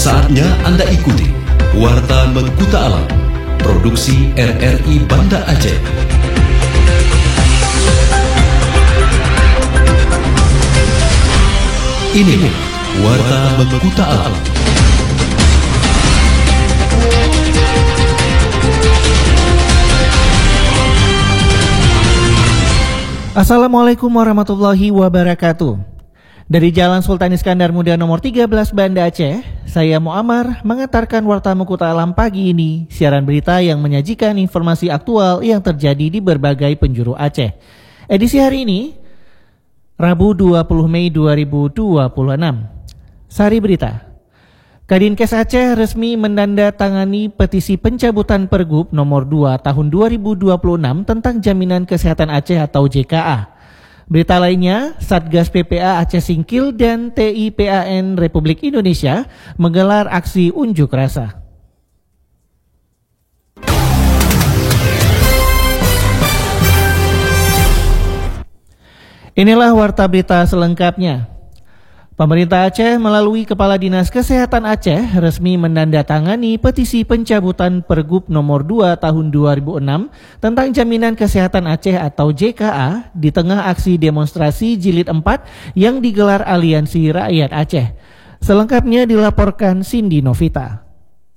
Saatnya Anda ikuti Warta Mengkuta Alam, produksi RRI Banda Aceh. Ini Warta Mengkuta Alam. Assalamualaikum warahmatullahi wabarakatuh. Dari Jalan Sultan Iskandar Muda nomor 13 Banda Aceh, saya Muammar mengantarkan Warta Mengkuta Alam pagi ini, siaran berita yang menyajikan informasi aktual yang terjadi di berbagai penjuru Aceh. Edisi hari ini, Rabu 20 Mei 2026. Sari berita. Kadinkes Aceh resmi menandatangani petisi pencabutan Pergub nomor 2 tahun 2026 tentang Jaminan Kesehatan Aceh atau JKA. Berita lainnya, Satgas PPA Aceh Singkil dan TIPAN Republik Indonesia menggelar aksi unjuk rasa. Inilah warta berita selengkapnya. Pemerintah Aceh melalui Kepala Dinas Kesehatan Aceh resmi menandatangani petisi pencabutan Pergub nomor 2 tahun 2006 tentang Jaminan Kesehatan Aceh atau JKA di tengah aksi demonstrasi Jilid 4 yang digelar Aliansi Rakyat Aceh. Selengkapnya dilaporkan Cindy Novita.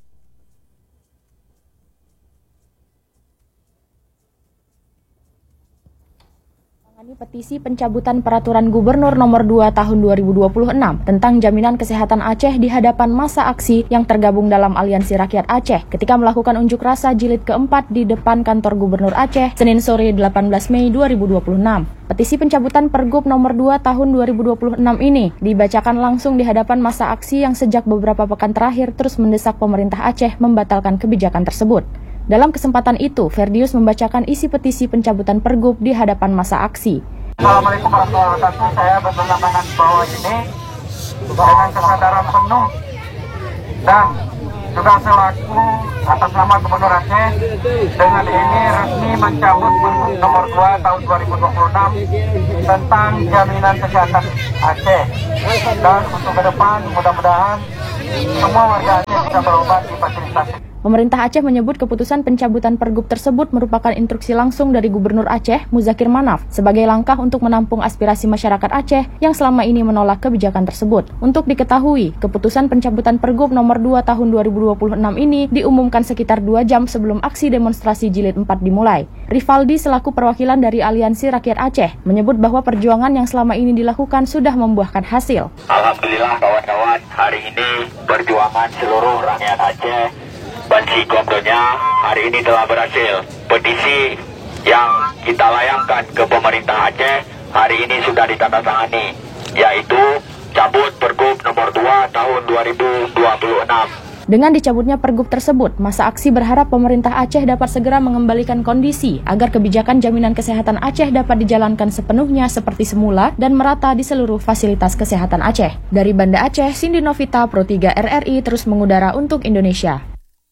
Petisi pencabutan Peraturan Gubernur Nomor 2 Tahun 2026 tentang Jaminan Kesehatan Aceh di hadapan massa aksi yang tergabung dalam Aliansi Rakyat Aceh ketika melakukan unjuk rasa jilid keempat di depan kantor Gubernur Aceh Senin sore 18 Mei 2026. Petisi pencabutan Pergub Nomor 2 Tahun 2026 ini dibacakan langsung di hadapan massa aksi yang sejak beberapa pekan terakhir terus mendesak pemerintah Aceh membatalkan kebijakan tersebut. Dalam kesempatan itu, Ferdius membacakan isi petisi pencabutan Pergub di hadapan massa aksi. Assalamualaikum warahmatullahi wabarakatuh. Saya berpendapat bahwa ini dengan kesadaran penuh dan juga selaku atas nama Gubernur Aceh dengan ini resmi mencabut Pergub nomor 2 tahun 2026 tentang Jaminan Kesehatan Aceh. Dan untuk ke depan mudah-mudahan semua warga Aceh bisa berobat di fasilitas. Pemerintah Aceh menyebut keputusan pencabutan Pergub tersebut merupakan instruksi langsung dari Gubernur Aceh, Muzakir Manaf, sebagai langkah untuk menampung aspirasi masyarakat Aceh yang selama ini menolak kebijakan tersebut. Untuk diketahui, keputusan pencabutan Pergub nomor 2 tahun 2026 ini diumumkan sekitar 2 jam sebelum aksi demonstrasi Jilid 4 dimulai. Rivaldi selaku perwakilan dari Aliansi Rakyat Aceh menyebut bahwa perjuangan yang selama ini dilakukan sudah membuahkan hasil. Alhamdulillah kawan-kawan, hari ini perjuangan seluruh rakyat Aceh Bansi Komdonya hari ini telah berhasil. Petisi yang kita layangkan ke pemerintah Aceh hari ini sudah ditandatangani, yaitu cabut Pergub nomor 2 tahun 2026. Dengan dicabutnya Pergub tersebut, massa aksi berharap pemerintah Aceh dapat segera mengembalikan kondisi agar kebijakan jaminan kesehatan Aceh dapat dijalankan sepenuhnya seperti semula dan merata di seluruh fasilitas kesehatan Aceh. Dari Banda Aceh, Cindy Novita, Pro 3 RRI terus mengudara untuk Indonesia.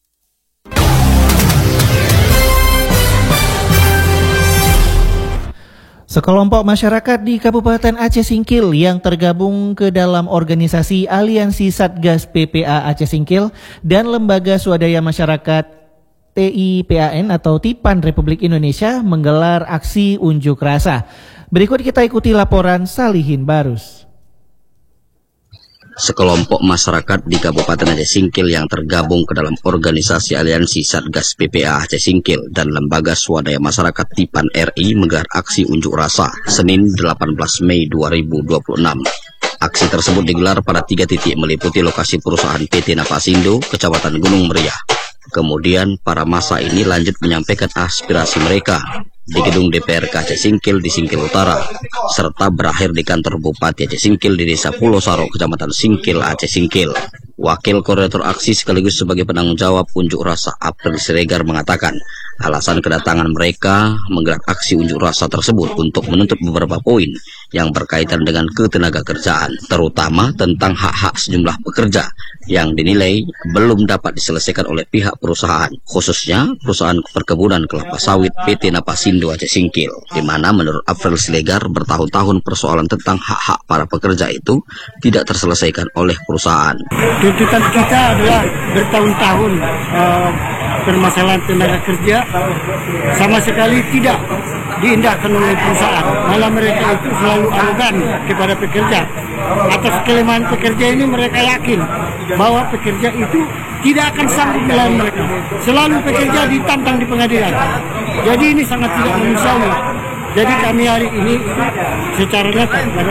Sekelompok masyarakat di Kabupaten Aceh Singkil yang tergabung ke dalam organisasi Aliansi Satgas PPA Aceh Singkil dan Lembaga Swadaya Masyarakat TIPAN atau TIPAN Republik Indonesia menggelar aksi unjuk rasa. Berikut kita ikuti laporan Salihin Barus. Sekelompok masyarakat di Kabupaten Aceh Singkil yang tergabung ke dalam organisasi Aliansi Satgas PPA Aceh Singkil dan Lembaga Swadaya Masyarakat TIPAN RI menggelar aksi unjuk rasa Senin 18 Mei 2026. Aksi tersebut digelar pada 3 titik meliputi lokasi perusahaan PT Nafasindo, Kecamatan Gunung Meriah. Kemudian para massa ini lanjut menyampaikan aspirasi mereka di gedung DPRK Aceh Singkil di Singkil Utara, serta berakhir di kantor Bupati Aceh Singkil di Desa Pulau Saro, Kecamatan Singkil, Aceh Singkil. Wakil Koordinator Aksi sekaligus sebagai penanggung jawab unjuk rasa April Siregar mengatakan, Alasan kedatangan mereka menggelar aksi unjuk rasa tersebut untuk menuntut beberapa poin yang berkaitan dengan ketenaga kerjaan, terutama tentang hak-hak sejumlah pekerja yang dinilai belum dapat diselesaikan oleh pihak perusahaan, khususnya perusahaan perkebunan kelapa sawit PT Napasindo Aceh Singkil, di mana menurut April Siregar bertahun-tahun persoalan tentang hak-hak para pekerja itu tidak terselesaikan oleh perusahaan. Tuntutan kita adalah bertahun-tahun permasalahan tenaga kerja sama sekali tidak diindahkan oleh perusahaan. Malah mereka itu selalu arogan kepada pekerja. Atas kelemahan pekerja ini mereka yakin bahwa pekerja itu tidak akan sanggup melawan mereka. Selalu pekerja ditantang di pengadilan. Jadi ini sangat tidak manusiawi. Jadi kami hari ini secara nyata kepada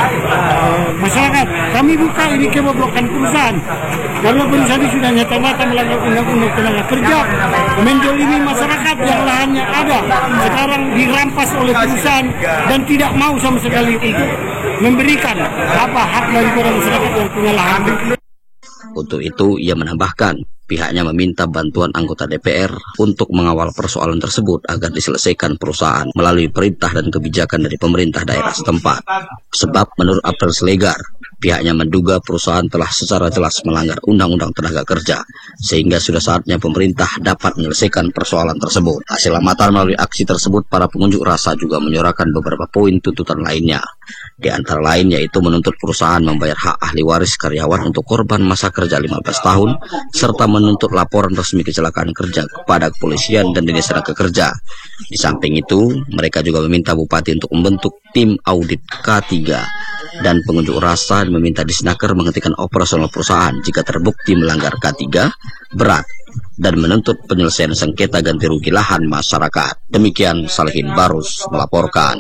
masyarakat, kami buka ini kebobrokan perusahaan. Karena perusahaan ini sudah nyata-nyata melanggar undang-undang tenaga kerja, menzalimi masyarakat yang lahannya ada, sekarang dirampas oleh perusahaan dan tidak mau sama sekali untuk memberikan hak daripada masyarakat yang punya lahan. Untuk itu, ia menambahkan, pihaknya meminta bantuan anggota DPR untuk mengawal persoalan tersebut agar diselesaikan perusahaan melalui perintah dan kebijakan dari pemerintah daerah setempat. Sebab menurut April Siregar, pihaknya menduga perusahaan telah secara jelas melanggar Undang-Undang Tenaga Kerja, sehingga sudah saatnya pemerintah dapat menyelesaikan persoalan tersebut. Hasil amatan melalui aksi tersebut, para pengunjuk rasa juga menyuarakan beberapa poin tuntutan lainnya. Di antara lain yaitu menuntut perusahaan membayar hak ahli waris karyawan untuk korban masa kerja 15 tahun, serta menuntut laporan resmi kecelakaan kerja kepada kepolisian dan Dinas Tenaga Kerja. Di samping itu, mereka juga meminta Bupati untuk membentuk tim audit K3, dan pengunjuk rasa meminta Disnaker menghentikan operasional perusahaan jika terbukti melanggar K3 berat dan menuntut penyelesaian sengketa ganti rugi lahan masyarakat. Demikian Salihin Barus melaporkan.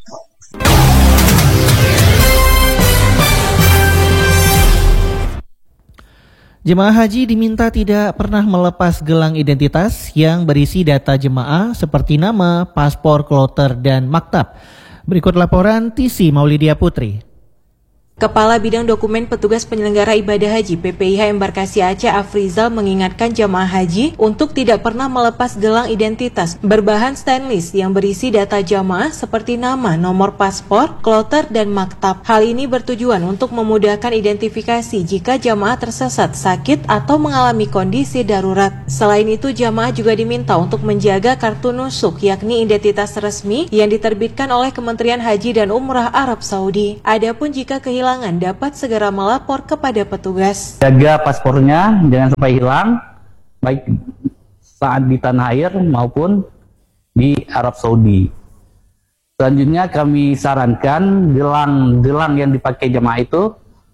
Jemaah haji diminta tidak pernah melepas gelang identitas yang berisi data jemaah seperti nama, paspor, kloter, dan maktab. Berikut laporan TC Maulidia Putri. Kepala Bidang Dokumen Petugas Penyelenggara Ibadah Haji PPIH Embarkasi Aceh Afrizal mengingatkan jamaah haji untuk tidak pernah melepas gelang identitas berbahan stainless yang berisi data jamaah seperti nama, nomor paspor, kloter, dan maktab. Hal ini bertujuan untuk memudahkan identifikasi jika jamaah tersesat, sakit, atau mengalami kondisi darurat. Selain itu, jamaah juga diminta untuk menjaga kartu nusuk, yakni identitas resmi yang diterbitkan oleh Kementerian Haji dan Umrah Arab Saudi. Adapun jika kehilangan dapat segera melapor kepada petugas. Jaga paspornya jangan sampai hilang, baik saat di tanah air maupun di Arab Saudi. Selanjutnya kami sarankan gelang yang dipakai jamaah itu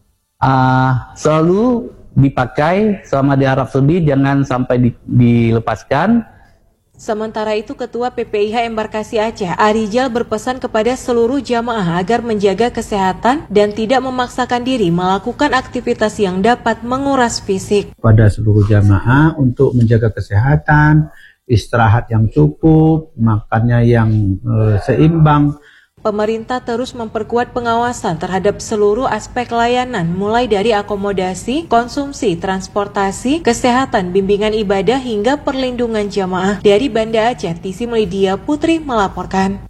selalu dipakai selama di Arab Saudi, jangan sampai dilepaskan. Sementara itu, Ketua PPIH Embarkasi Aceh, Arijal, berpesan kepada seluruh jamaah agar menjaga kesehatan dan tidak memaksakan diri melakukan aktivitas yang dapat menguras fisik. Pada seluruh jamaah untuk menjaga kesehatan, istirahat yang cukup, makannya yang seimbang. Pemerintah terus memperkuat pengawasan terhadap seluruh aspek layanan, mulai dari akomodasi, konsumsi, transportasi, kesehatan, bimbingan ibadah, hingga perlindungan jamaah. Dari Banda Aceh, TC Maulidia Putri melaporkan.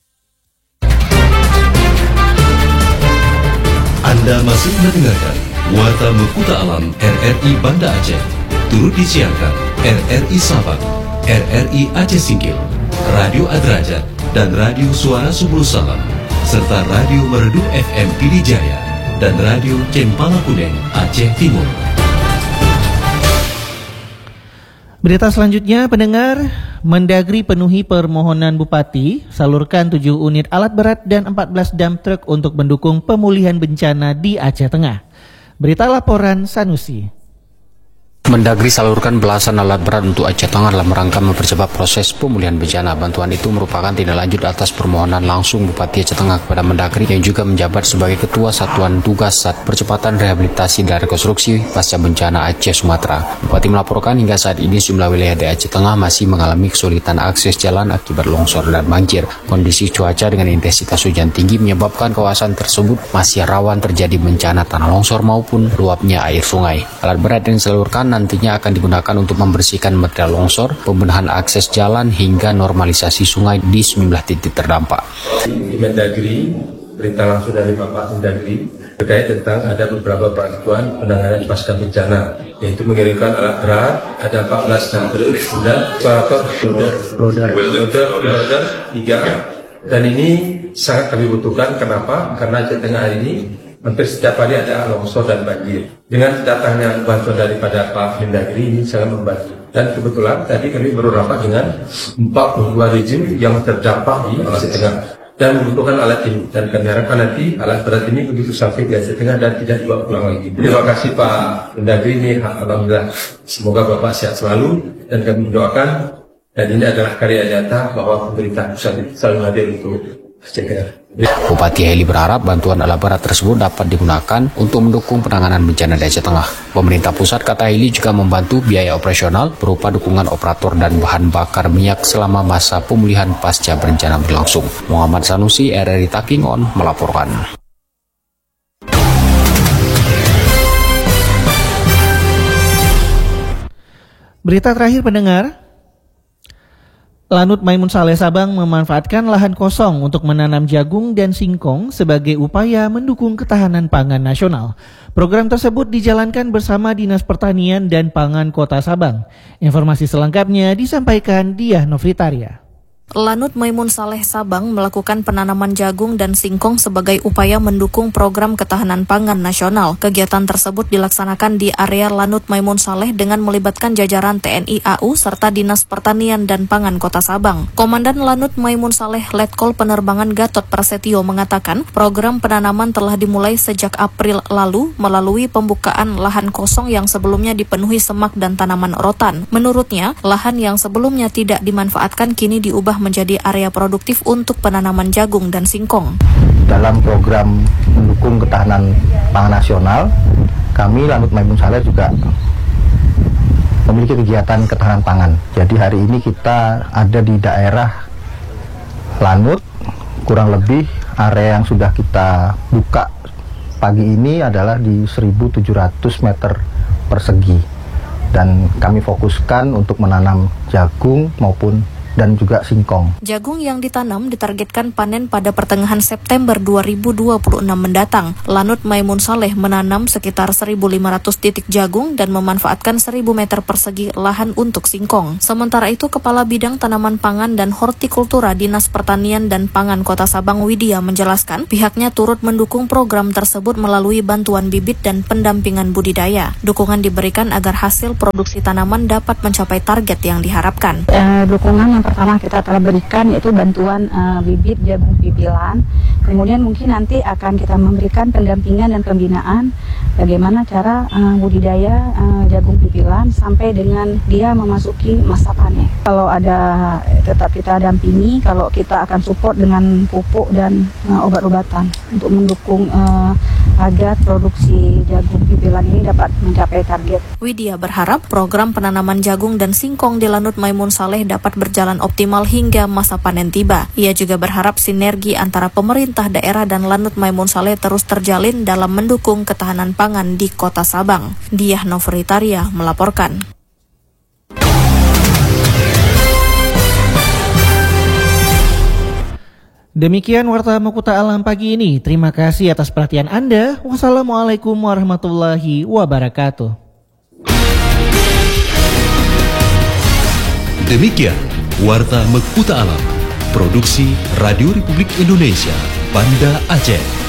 Anda masih mendengarkan Warta Mekuta Alam RRI Banda Aceh. Turut disiarkan RRI Sabang, RRI Aceh Singkil, Radio Adrajat, dan Radio Suara Subul Salam, serta Radio Merdu FM Pidijaya dan Radio Cempala Kuning Aceh Timur. Berita selanjutnya, pendengar, Mendagri penuhi permohonan Bupati, salurkan 7 unit alat berat dan 14 dump truck untuk mendukung pemulihan bencana di Aceh Tengah. Berita laporan Sanusi. Mendagri salurkan belasan alat berat untuk Aceh Tengah dalam rangka mempercepat proses pemulihan bencana. Bantuan itu merupakan tindak lanjut atas permohonan langsung Bupati Aceh Tengah kepada Mendagri yang juga menjabat sebagai Ketua Satuan Tugas Percepatan Rehabilitasi dan Rekonstruksi Pasca Bencana Aceh Sumatera. Bupati melaporkan hingga saat ini sejumlah wilayah di Aceh Tengah masih mengalami kesulitan akses jalan akibat longsor dan banjir. Kondisi cuaca dengan intensitas hujan tinggi menyebabkan kawasan tersebut masih rawan terjadi bencana tanah longsor maupun luapnya air sungai. Alat berat yang disalurkan nantinya akan digunakan untuk membersihkan material longsor, pembenahan akses jalan hingga normalisasi sungai di sejumlah titik terdampak. Mendagri, berita langsung dari Bapak Mendagri terkait tentang ada beberapa bantuan penanganan pasca bencana, yaitu mengirimkan alat berat, ada 14 dumper, loader 3, dan ini sangat kami butuhkan. Kenapa? Karena Aceh Tengah hari ini hampir setiap hari ada longsor dan banjir. Dengan datangnya bantuan daripada Pak Mendagri ini sangat membantu. Dan kebetulan tadi kami baru rapat dengan 42 region yang terdampak di Aceh Tengah dan membutuhkan alat ini, dan kami harapkan nanti alat berat ini begitu sampai di Aceh Tengah dan tidak dibawa pulang lagi. Terima kasih Pak Mendagri ini, alhamdulillah, semoga Bapak sehat selalu, dan kami mendoakan, dan ini adalah karya nyata bahwa pemerintah pusat selalu hadir untuk Aceh Tengah. Bupati Heli berharap bantuan alat berat tersebut dapat digunakan untuk mendukung penanganan bencana di Aceh Tengah. Pemerintah pusat, kata Heli, juga membantu biaya operasional berupa dukungan operator dan bahan bakar minyak selama masa pemulihan pasca bencana berlangsung. Muhammad Sanusi, RRI Takingon, melaporkan. Berita terakhir pendengar. Lanut Maimun Saleh Sabang memanfaatkan lahan kosong untuk menanam jagung dan singkong sebagai upaya mendukung ketahanan pangan nasional. Program tersebut dijalankan bersama Dinas Pertanian dan Pangan Kota Sabang. Informasi selengkapnya disampaikan Diah Novitaria. Lanut Maimun Saleh Sabang melakukan penanaman jagung dan singkong sebagai upaya mendukung program ketahanan pangan nasional. Kegiatan tersebut dilaksanakan di area Lanut Maimun Saleh dengan melibatkan jajaran TNI AU serta Dinas Pertanian dan Pangan Kota Sabang. Komandan Lanut Maimun Saleh Letkol Penerbangan Gatot Prasetyo mengatakan program penanaman telah dimulai sejak April lalu melalui pembukaan lahan kosong yang sebelumnya dipenuhi semak dan tanaman rotan. Menurutnya, lahan yang sebelumnya tidak dimanfaatkan kini diubah menjadi area produktif untuk penanaman jagung dan singkong. Dalam program mendukung ketahanan pangan nasional, kami Lanut Maimun Saleh juga memiliki kegiatan ketahanan pangan. Jadi hari ini kita ada di daerah Lanut, kurang lebih area yang sudah kita buka pagi ini adalah di 1.700 meter persegi. Dan kami fokuskan untuk menanam jagung maupun dan juga singkong. Jagung yang ditanam ditargetkan panen pada pertengahan September 2026 mendatang. Lanut Maimun Saleh menanam sekitar 1.500 titik jagung dan memanfaatkan 1.000 meter persegi lahan untuk singkong. Sementara itu, Kepala Bidang Tanaman Pangan dan Hortikultura Dinas Pertanian dan Pangan Kota Sabang Widya menjelaskan pihaknya turut mendukung program tersebut melalui bantuan bibit dan pendampingan budidaya. Dukungan diberikan agar hasil produksi tanaman dapat mencapai target yang diharapkan. Dukungan yang pertama kita telah berikan yaitu bantuan bibit jagung pipilan. Kemudian mungkin nanti akan kita memberikan pendampingan dan pembinaan bagaimana cara budidaya jagung pipilan sampai dengan dia memasuki masa panen. Kalau ada tetap kita dampingi, kalau kita akan support dengan pupuk dan obat-obatan untuk mendukung agar produksi jagung pipilan ini dapat mencapai target. Widya berharap program penanaman jagung dan singkong di Lanut Maimun Saleh dapat berjalan optimal hingga masa panen tiba. Ia juga berharap sinergi antara pemerintah daerah dan Lanut Maimun Saleh terus terjalin dalam mendukung ketahanan pangan di Kota Sabang. Diah Novitaria melaporkan. Demikian Warta Mukuta Alam pagi ini. Terima kasih atas perhatian Anda. Wassalamualaikum warahmatullahi wabarakatuh. Demikian Warta Mukuta Alam, produksi Radio Republik Indonesia, Banda Aceh.